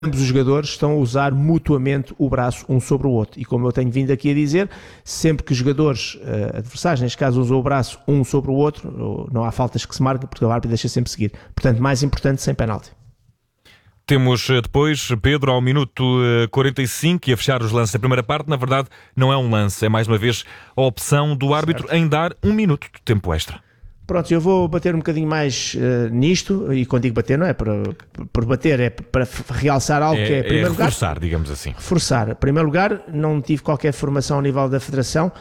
ambos os jogadores estão a usar mutuamente o braço um sobre o outro. E como eu tenho vindo aqui a dizer, sempre que os jogadores adversários, neste caso, usam o braço um sobre o outro, não há faltas que se marquem, porque o árbitro deixa sempre seguir. Portanto, mais importante, sem penalti. Temos depois, Pedro, ao minuto 45 e a fechar os lances da primeira parte. Na verdade, não é um lance, é mais uma vez a opção do árbitro em dar 1 minuto de tempo extra. Pronto, eu vou bater um bocadinho mais nisto, e quando digo bater não é por bater, é para realçar algo que é, em primeiro lugar... Reforçar, digamos assim. Reforçar. Em primeiro lugar, não tive qualquer formação ao nível da Federação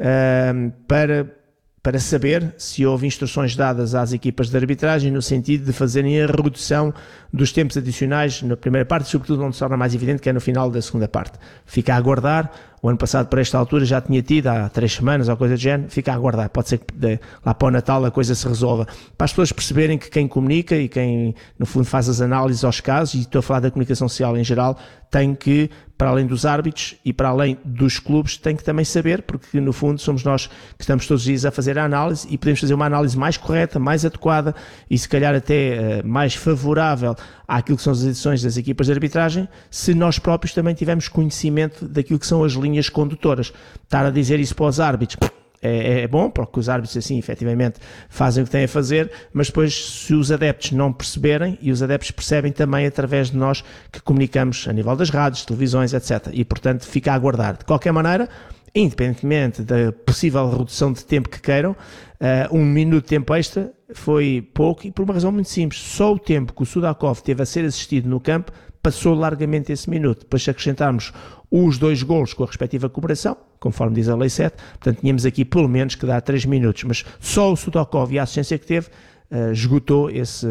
para saber se houve instruções dadas às equipas de arbitragem no sentido de fazerem a redução dos tempos adicionais na primeira parte, sobretudo onde se torna mais evidente que é no final da segunda parte. Fica a aguardar. O ano passado, para esta altura, já tinha tido, há 3 semanas ou coisa do género, fica a aguardar. Pode ser que lá para o Natal a coisa se resolva. Para as pessoas perceberem que quem comunica e quem, no fundo, faz as análises aos casos, e estou a falar da comunicação social em geral, tem que, para além dos árbitros e para além dos clubes, tem que também saber, porque, no fundo, somos nós que estamos todos os dias a fazer a análise e podemos fazer uma análise mais correta, mais adequada e, se calhar, até mais favorável àquilo que são as decisões das equipas de arbitragem, se nós próprios também tivermos conhecimento daquilo que são as linhas condutoras. Estar a dizer isso para os árbitros é bom, porque os árbitros assim efetivamente fazem o que têm a fazer, mas depois se os adeptos não perceberem, e os adeptos percebem também através de nós que comunicamos a nível das rádios, televisões, etc. E portanto fica a aguardar. De qualquer maneira, independentemente da possível redução de tempo que queiram, 1 minuto de tempo extra foi pouco e por uma razão muito simples. Só o tempo que o Sudakov teve a ser assistido no campo passou largamente esse minuto. Depois, se acrescentarmos os 2 golos com a respectiva comemoração, conforme diz a Lei 7, portanto, tínhamos aqui pelo menos que dar 3 minutos, mas só o Sudakov e a assistência que teve esgotou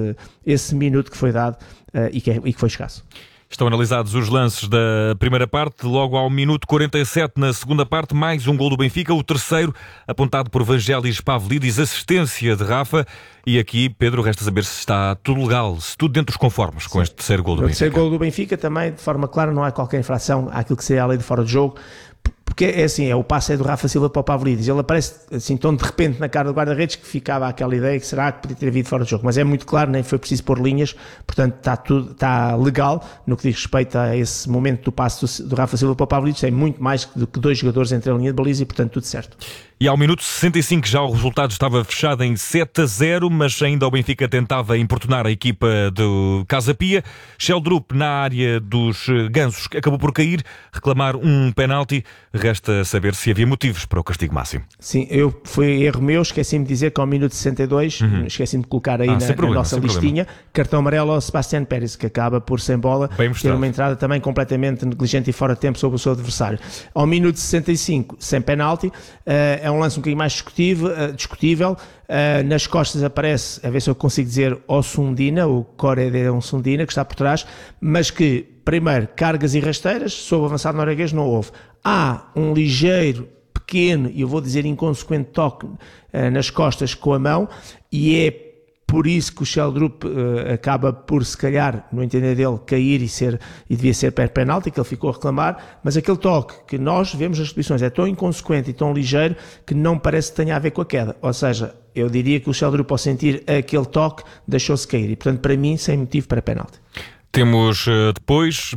esse minuto que foi dado e que foi escasso. Estão analisados os lances da primeira parte, logo ao minuto 47 na segunda parte, mais um gol do Benfica, o terceiro apontado por Vangelis Pavlidis, assistência de Rafa. E aqui, Pedro, resta saber se está tudo legal, se tudo dentro dos conformes com este terceiro gol do Benfica. O terceiro gol do Benfica também, de forma clara, não há qualquer infração àquilo que seria a lei de fora de jogo. Porque é assim, o passe é do Rafa Silva para o Pavlidis, ele aparece assim tão de repente na cara do guarda-redes que ficava aquela ideia que será que podia ter havido fora de jogo, mas é muito claro, nem foi preciso pôr linhas, portanto está legal no que diz respeito a esse momento do passe do Rafa Silva para o Pavlidis, tem muito mais do que 2 jogadores entre a linha de baliza e portanto tudo certo. E ao minuto 65 já o resultado estava fechado em 7-0, mas ainda o Benfica tentava importunar a equipa do Casa Pia. Sheldrup, na área dos gansos, acabou por cair, reclamar um penalti. Resta saber se havia motivos para o castigo máximo. Sim, foi erro meu, esqueci-me de dizer que ao minuto 62, esqueci-me de colocar aí na nossa listinha, cartão amarelo ao Sebastián Pérez, que acaba por, sem bola, ter uma entrada também completamente negligente e fora de tempo sobre o seu adversário. Ao minuto 65, sem penalti, é um lance um bocadinho mais discutível. Nas costas aparece, a ver se eu consigo dizer, Osundina, o Corede Osundina, que está por trás, mas que, primeiro, cargas e rasteiras, sob o avançado norueguês não houve. Há um ligeiro, pequeno, e eu vou dizer inconsequente toque nas costas com a mão, e é por isso que o Sheldrup acaba por, se calhar, no entender dele, cair e devia ser penalti, que ele ficou a reclamar, mas aquele toque que nós vemos nas repetições é tão inconsequente e tão ligeiro que não parece que tenha a ver com a queda. Ou seja, eu diria que o Sheldrup, ao sentir aquele toque, deixou-se cair. E, portanto, para mim, sem motivo para penalti. Temos depois,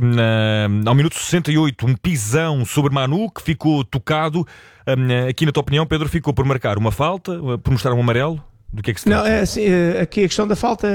ao minuto 68, um pisão sobre Manu, que ficou tocado. Aqui, na tua opinião, Pedro, ficou por marcar uma falta, por mostrar um amarelo? Do que é que se trata? Não, assim, aqui a questão da falta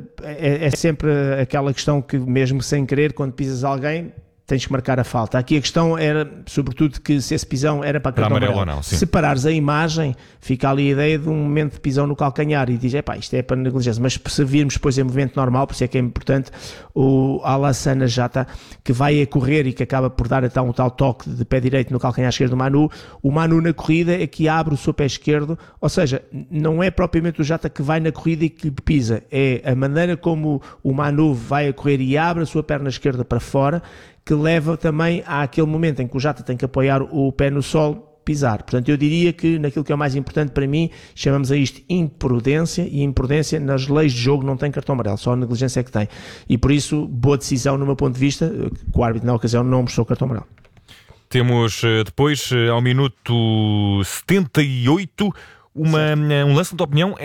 é sempre aquela questão que, mesmo sem querer, quando pisas alguém, tens que marcar a falta. Aqui a questão era, sobretudo, que se esse pisão era para cartão amarelo ou não. Sim. Se parares a imagem, fica ali a ideia de um momento de pisão no calcanhar e diz, isto é para negligência. Mas se virmos depois em movimento normal, por isso é que é importante, o Alassane Jatta, que vai a correr e que acaba por dar então, um tal toque de pé direito no calcanhar esquerdo do Manu, o Manu na corrida é que abre o seu pé esquerdo, ou seja, não é propriamente o Jatta que vai na corrida e que pisa, é a maneira como o Manu vai a correr e abre a sua perna esquerda para fora, que leva também àquele momento em que o Jatta tem que apoiar o pé no solo, pisar. Portanto, eu diria que naquilo que é o mais importante para mim, chamamos a isto imprudência, e imprudência nas leis de jogo não tem cartão amarelo, só a negligência é que tem. E por isso, boa decisão no meu ponto de vista, que o árbitro na ocasião não mostrou cartão amarelo. Temos depois, ao minuto 78, um lance, na tua opinião,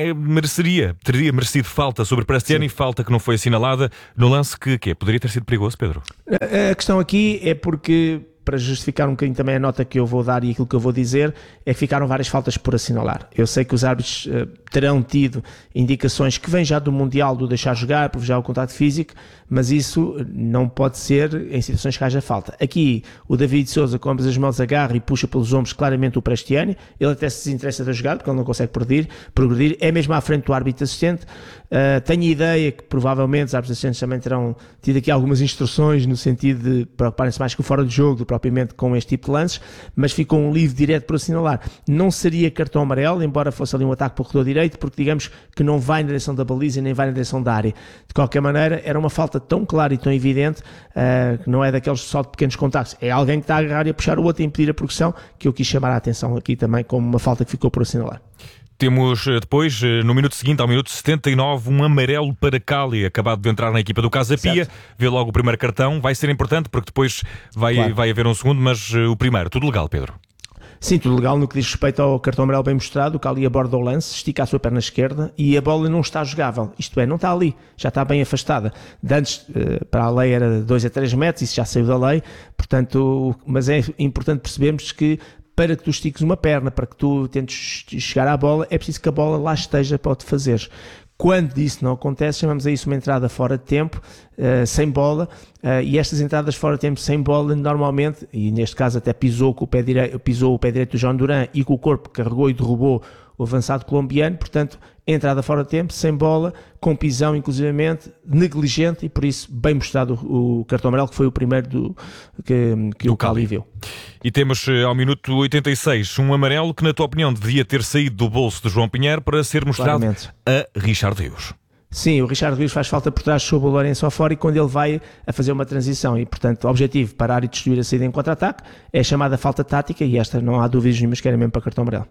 teria merecido falta sobre Prestiani, falta que não foi assinalada, no lance que poderia ter sido perigoso, Pedro? A questão aqui é porque, para justificar um bocadinho também a nota que eu vou dar e aquilo que eu vou dizer, é que ficaram várias faltas por assinalar. Eu sei que os árbitros terão tido indicações que vêm já do Mundial, do deixar jogar, privilegiar o contacto físico, mas isso não pode ser em situações que haja falta. Aqui, o David Sousa, com ambas as mãos, agarra e puxa pelos ombros claramente o Prestiani, ele até se desinteressa da jogada, porque ele não consegue progredir, é mesmo à frente do árbitro assistente. Tenho ideia que provavelmente os árbitros assistentes também terão tido aqui algumas instruções no sentido de preocuparem-se mais com o fora de jogo do que propriamente com este tipo de lances, mas ficou um livre direto por assinalar. Não seria cartão amarelo, embora fosse ali um ataque para o corredor direito, porque digamos que não vai na direção da baliza e nem vai na direção da área. De qualquer maneira, era uma falta tão clara e tão evidente que não é daqueles só de pequenos contactos, é alguém que está a agarrar e a puxar o outro e impedir a progressão, que eu quis chamar a atenção aqui também como uma falta que ficou por assinalar. Temos depois, no minuto seguinte, ao minuto 79, um amarelo para Cali, acabado de entrar na equipa do Casa Pia. Vê logo o primeiro cartão, vai ser importante porque depois vai haver um segundo, mas o primeiro, tudo legal, Pedro? Sim, tudo legal no que diz respeito ao cartão amarelo bem mostrado. O Cali aborda o lance, estica a sua perna esquerda e a bola não está jogável, isto é, não está ali, já está bem afastada. De antes, para a lei era 2 a 3 metros, isso já saiu da lei, portanto, mas é importante percebermos que para que tu estiques uma perna, para que tu tentes chegar à bola, é preciso que a bola lá esteja para o te fazeres. Quando isso não acontece, chamamos a isso uma entrada fora de tempo, sem bola, e estas entradas fora de tempo sem bola, normalmente, e neste caso até pisou o pé direito do João Duran e com o corpo carregou e derrubou o avançado colombiano, portanto, entrada fora de tempo, sem bola, com pisão inclusivamente, negligente, e por isso bem mostrado o cartão amarelo, que foi o primeiro que o Cali viu. E temos ao minuto 86 um amarelo que, na tua opinião, devia ter saído do bolso de João Pinheiro para ser mostrado a Richard Rios. Sim, o Richard Rios faz falta por trás sobre o Lourenço ao fora e quando ele vai a fazer uma transição e, portanto, o objetivo parar e destruir a saída em contra-ataque é a chamada falta tática e esta não há dúvidas nenhumas que era mesmo para cartão amarelo.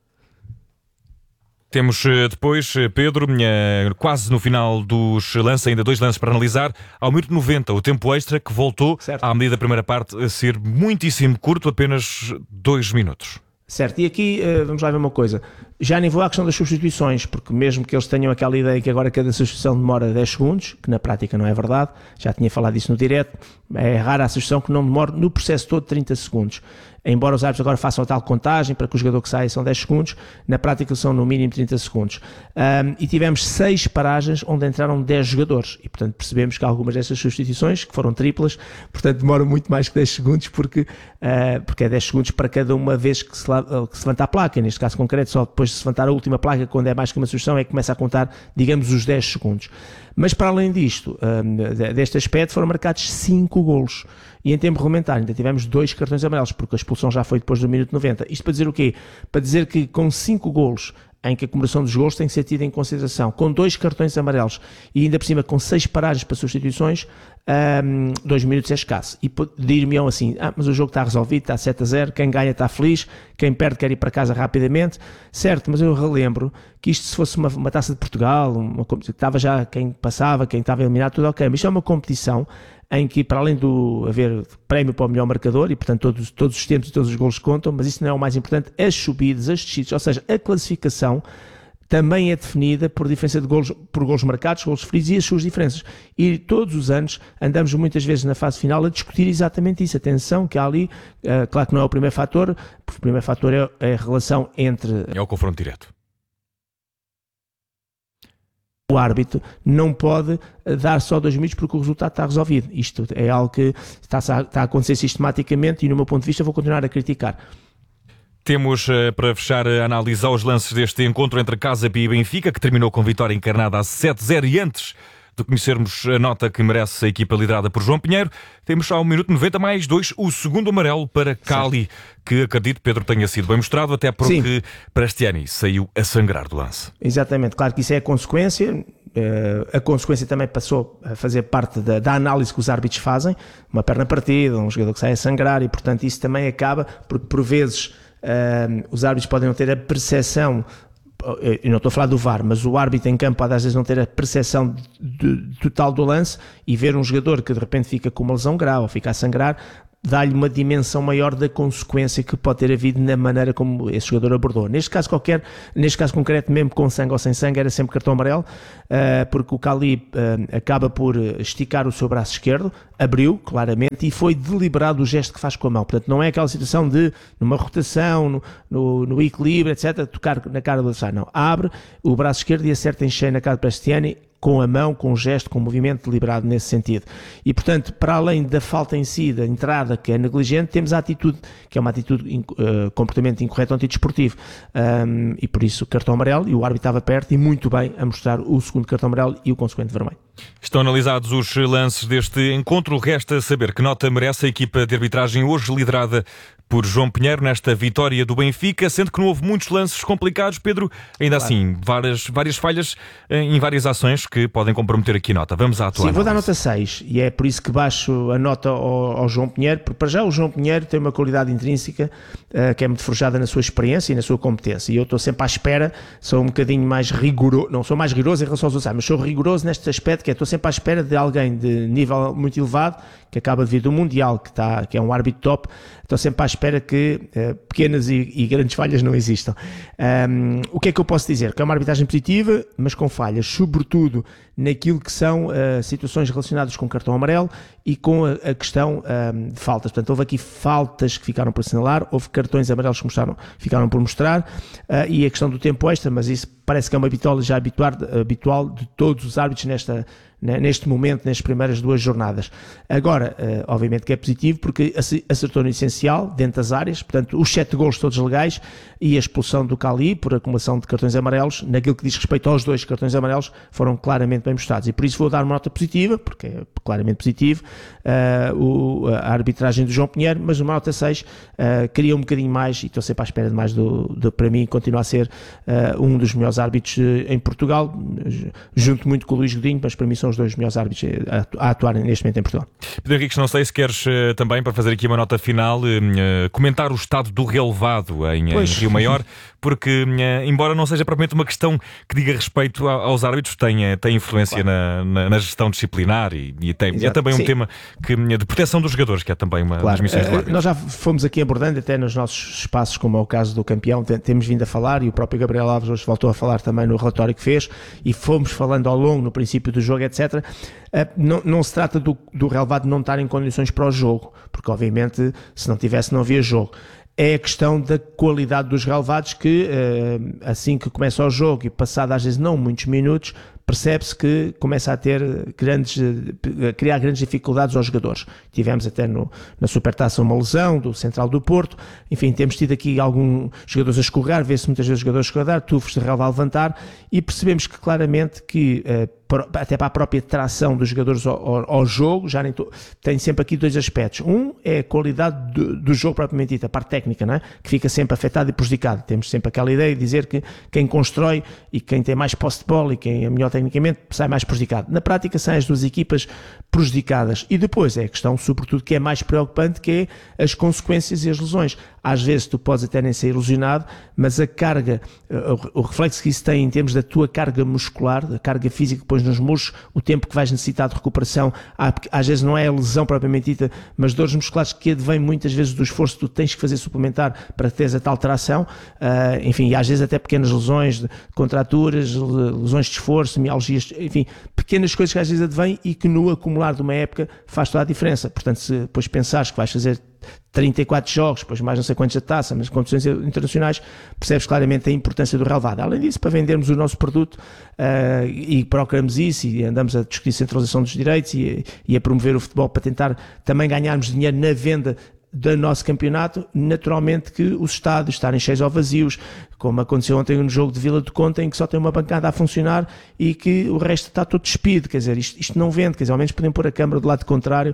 Temos depois, Pedro, quase no final dos lances, ainda 2 lances para analisar, ao minuto 90, o tempo extra que voltou, à medida da primeira parte, a ser muitíssimo curto, apenas 2 minutos. Certo, e aqui vamos lá ver uma coisa, já nem vou à questão das substituições, porque mesmo que eles tenham aquela ideia que agora cada substituição demora 10 segundos, que na prática não é verdade, já tinha falado disso no direto, é rara a substituição que não demora no processo todo 30 segundos. Embora os árbitros agora façam a tal contagem para que o jogador que saia são 10 segundos, na prática são no mínimo 30 segundos. E tivemos 6 paragens onde entraram 10 jogadores e, portanto, percebemos que algumas dessas substituições, que foram triplas, portanto, demoram muito mais que 10 segundos porque é 10 segundos para cada uma vez que se levanta a placa. Neste caso concreto, só depois de se levantar a última placa, quando é mais que uma substituição, é que começa a contar, digamos, os 10 segundos. Mas, para além disto, deste aspecto, foram marcados 5 golos. E em tempo regulamentar ainda tivemos 2 cartões amarelos, porque a expulsão já foi depois do minuto 90. Isto para dizer o quê? Para dizer que com 5 golos, em que a comemoração dos golos tem que ser tida em consideração, com 2 cartões amarelos e ainda por cima com 6 paragens para substituições, 2 minutos é escasso. E dir-me-ão assim, mas o jogo está resolvido, está 7 a 0, quem ganha está feliz, quem perde quer ir para casa rapidamente. Certo, mas eu relembro que isto, se fosse uma taça de Portugal, que estava já quem passava, quem estava eliminado, tudo ok, mas isto é uma competição em que, para além do haver prémio para o melhor marcador, e portanto todos os tempos e todos os golos contam, mas isso não é o mais importante, as subidas, as descidas, ou seja, a classificação também é definida por diferença de golos, por golos marcados, golos sofridos e as suas diferenças. E todos os anos andamos muitas vezes na fase final a discutir exatamente isso. Atenção que há ali, claro que não é o primeiro fator, porque o primeiro fator é a relação entre... É o confronto direto. O árbitro não pode dar só 2 minutos porque o resultado está resolvido. Isto é algo que está a acontecer sistematicamente e, no meu ponto de vista, vou continuar a criticar. Temos, para fechar a análise, os lances deste encontro entre Casa Pia e Benfica, que terminou com vitória encarnada a 7-0, e antes de conhecermos a nota que merece a equipa liderada por João Pinheiro, temos ao minuto 90 mais 2 o segundo amarelo para Cali, que acredito, Pedro, tenha sido bem mostrado, até porque Prestiani saiu a sangrar do lance. Exatamente, claro que isso é a consequência. A consequência também passou a fazer parte da análise que os árbitros fazem, uma perna partida, um jogador que sai a sangrar, e portanto isso também acaba, porque por vezes os árbitros podem não ter a percepção, eu não estou a falar do VAR, mas o árbitro em campo pode às vezes não ter a percepção total do lance e ver um jogador que de repente fica com uma lesão grave ou fica a sangrar, dá-lhe uma dimensão maior da consequência que pode ter havido na maneira como esse jogador abordou. Neste caso concreto, mesmo com sangue ou sem sangue, era sempre cartão amarelo, porque o Khalid acaba por esticar o seu braço esquerdo, abriu claramente e foi deliberado o gesto que faz com a mão. Portanto, não é aquela situação de, numa rotação, no equilíbrio, etc., tocar na cara do adversário. Não, abre o braço esquerdo e acerta em cheio na cara de Prestiani, com a mão, com um gesto, com um movimento deliberado nesse sentido. E, portanto, para além da falta em si, da entrada, que é negligente, temos a atitude, que é uma atitude, comportamento incorreto antidesportivo. E por isso, cartão amarelo, e o árbitro estava perto e muito bem a mostrar o segundo cartão amarelo e o consequente vermelho. Estão analisados os lances deste encontro. Resta saber que nota merece a equipa de arbitragem hoje liderada por João Pinheiro nesta vitória do Benfica, sendo que não houve muitos lances complicados, Pedro. Ainda assim, várias falhas em várias ações que podem comprometer aqui a nota. Vamos à tua análise. Vou dar nota 6 e é por isso que baixo a nota ao João Pinheiro, porque para já o João Pinheiro tem uma qualidade intrínseca que é muito forjada na sua experiência e na sua competência, e eu estou sempre à espera, sou um bocadinho mais rigoroso, não sou mais rigoroso em relação aos outros, mas sou rigoroso neste aspecto, que é, estou sempre à espera de alguém de nível muito elevado, que acaba de vir do Mundial, que é um árbitro top. Estou sempre à espera que pequenas e grandes falhas não existam. O que é que eu posso dizer? Que é uma arbitragem positiva, mas com falhas, sobretudo naquilo que são situações relacionadas com cartão amarelo e com a questão de faltas. Portanto, houve aqui faltas que ficaram por assinalar, houve cartões amarelos que ficaram por mostrar, e a questão do tempo extra, mas isso parece que é uma vitória já habitual de todos os árbitros neste momento, nas primeiras 2 jornadas. Agora, obviamente que é positivo, porque acertou no essencial, dentro das áreas, portanto, os 7 golos todos legais e a expulsão do Khalid por acumulação de cartões amarelos, naquilo que diz respeito aos 2 cartões amarelos, foram claramente bem mostrados. E por isso vou dar uma nota positiva, porque é claramente positivo, a arbitragem do João Pinheiro, mas uma nota 6, queria um bocadinho mais, e estou sempre à espera de mais para mim, continua a ser um dos melhores árbitros em Portugal, junto muito com o Luís Godinho, mas para mim são os 2 melhores árbitros a atuarem neste momento em Portugal. Pedro Henriques, não sei se queres também, para fazer aqui uma nota final, comentar o estado do relevado em Rio Maior, porque embora não seja propriamente uma questão que diga respeito aos árbitros, tem influência na gestão disciplinar e é também um tema de proteção dos jogadores, que é também uma das missões do árbitro. Nós já fomos aqui abordando até nos nossos espaços, como é o caso do campeão, temos vindo a falar, e o próprio Gabriel Alves hoje voltou a falar também no relatório que fez, e fomos falando ao longo, no princípio do jogo, etc. Não se trata do relevado não estar em condições para o jogo, porque obviamente se não tivesse não havia jogo. É a questão da qualidade dos relevados que, assim que começa o jogo e passado às vezes não muitos minutos, percebe-se que começa a criar grandes dificuldades aos jogadores. Tivemos até na Supertaça uma lesão do Central do Porto, enfim, temos tido aqui alguns jogadores a escorregar, vê-se muitas vezes jogadores a escorregar, tufos de relva a levantar, e percebemos que claramente que até para a própria tração dos jogadores ao jogo, tem sempre aqui 2 aspectos. Um é a qualidade do jogo propriamente dito, a parte técnica, não é? Que fica sempre afetada e prejudicada. Temos sempre aquela ideia de dizer que quem constrói e quem tem mais posse de bola e quem é melhor tecnicamente sai mais prejudicado. Na prática saem as 2 equipas prejudicadas. E depois é a questão, sobretudo, que é mais preocupante, que é as consequências e as lesões. Às vezes tu podes até nem ser ilusionado, mas a carga, o reflexo que isso tem em termos da tua carga muscular, da carga física que pões nos músculos, o tempo que vais necessitar de recuperação, às vezes não é a lesão propriamente dita, mas dores musculares que advêm muitas vezes do esforço que tu tens que fazer suplementar para teres a tal tração, enfim, e às vezes até pequenas lesões, contraturas, lesões de esforço, mialgias, enfim, pequenas coisas que às vezes advêm e que no acumular de uma época faz toda a diferença. Portanto, se depois pensares que vais fazer 34 jogos, depois mais não sei quantos da taça, mas competições internacionais, percebes claramente a importância do relevado. Além disso, para vendermos o nosso produto e procuramos isso e andamos a discutir centralização dos direitos e a promover o futebol para tentar também ganharmos dinheiro na venda do nosso campeonato, naturalmente que os estádios estarem cheios ou vazios, como aconteceu ontem no jogo de Vila do Conde, em que só tem uma bancada a funcionar e que o resto está todo despido, quer dizer, isto não vende, quer dizer, ao menos podem pôr a câmara do lado contrário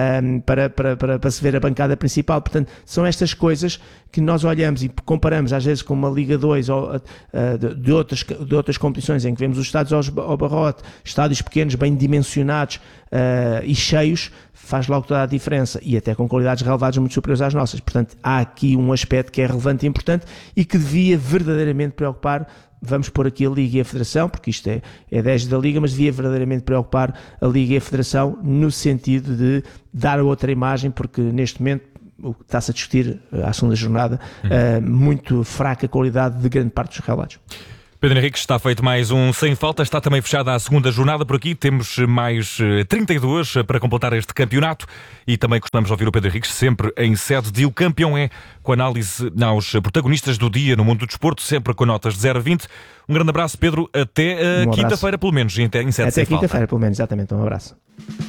para se ver a bancada principal. Portanto, são estas coisas que nós olhamos e comparamos às vezes com uma Liga 2 ou de outras competições em que vemos os estádios ao barrote, estádios pequenos, bem dimensionados e cheios, faz logo toda a diferença, e até com qualidades relevadas muito superiores às nossas. Portanto, há aqui um aspecto que é relevante e importante e que devia verdadeiramente preocupar vamos pôr aqui a Liga e a Federação, porque isto é 10 da Liga, mas devia verdadeiramente preocupar a Liga e a Federação no sentido de dar outra imagem, porque neste momento o que está-se a discutir à segunda jornada, muito fraca qualidade de grande parte dos relatos. Pedro Henriques, está feito mais um Sem Falta, está também fechada a segunda jornada por aqui, temos mais 32 para completar este campeonato e também costumamos ouvir o Pedro Henriques sempre em sede de O Campeão É, com análise aos protagonistas do dia no mundo do desporto, sempre com notas de 0 a 20. Um grande abraço, Pedro, até quinta-feira pelo menos, em sede. Até quinta-feira pelo menos, exatamente, um abraço.